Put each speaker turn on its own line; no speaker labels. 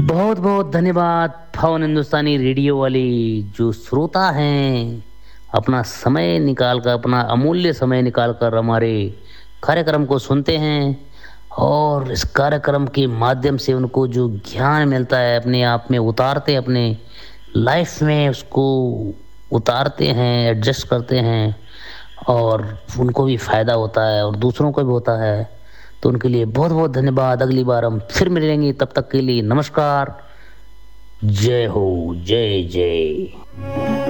बहुत बहुत धन्यवाद पवन हिंदुस्तानी रेडियो वाले जो श्रोता हैं, अपना समय निकाल कर, अपना अमूल्य समय निकाल कर हमारे कार्यक्रम को सुनते हैं और इस कार्यक्रम के माध्यम से उनको जो ज्ञान मिलता है अपने आप में उतारते, अपने लाइफ में उसको उतारते हैं, एडजस्ट करते हैं और उनको भी फ़ायदा होता है और दूसरों को भी होता है। तो उनके लिए बहुत बहुत धन्यवाद। अगली बार हम फिर मिलेंगे, तब तक के लिए नमस्कार। जय हो, जय जय।